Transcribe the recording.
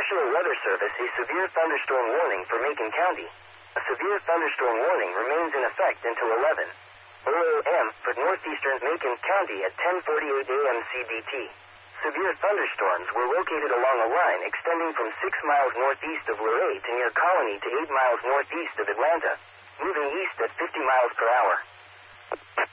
National Weather Service a severe thunderstorm warning for Macon County. A severe thunderstorm warning remains in effect until 11:00 a.m. for northeastern Macon County at 10:48 a.m. CDT. Severe thunderstorms were located along a line extending from 6 miles northeast of Luray to near Colony to 8 miles northeast of Atlanta, moving east at 50 miles per hour.